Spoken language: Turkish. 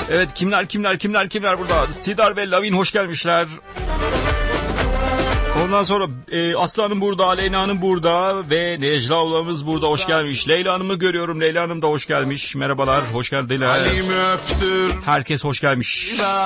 Evet, kimler burada? Sidar ve Lavin hoş gelmişler. Ondan sonra Aslı Hanım burada, Leyla Hanım burada ve Necla ablamız burada, hoş gelmiş. Leyla Hanım'ı görüyorum, Leyla Hanım da hoş gelmiş. Merhabalar, hoş geldiler. Halimi öptür. Herkes hoş gelmiş.